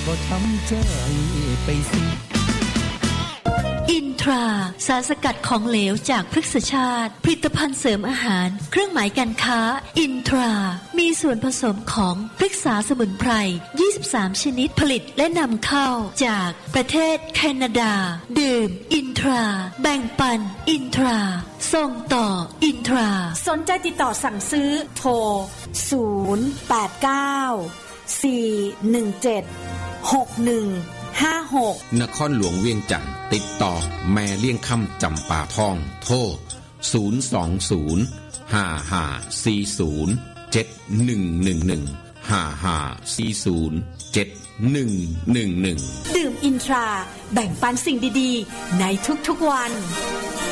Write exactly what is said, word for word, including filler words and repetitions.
บ่ทำใจไปสิอินทราสารสกัดของเหลวจากพฤกษชาติผลิตภัณฑ์เสริมอาหารเครื่องหมายการค้าอินทรามีส่วนผสมของพฤกษาสมุนไพรยี่สิบสามชนิดผลิตและนำเข้าจากประเทศแคนาดาดื่มอินทราแบ่งปันอินทราส่งต่ออินทราสนใจติดต่อสั่งซื้อโทรศูนย์ แปด เก้า สี่ หนึ่ง เจ็ด หก หนึ่ง ห้า หกนครหลวงเวียงจันทร์ติดต่อแม่เลี้ยงค่ำจำปาทองโทรศูนย์ สอง ศูนย์ ห้า ห้า สี่ ศูนย์ เจ็ด หนึ่ง หนึ่ง หนึ่ง ห้า ห้า สี่ ศูนย์ เจ็ด หนึ่ง หนึ่ง หนึ่งดื่มอินทราแบ่งปันสิ่งดีๆในทุกๆวัน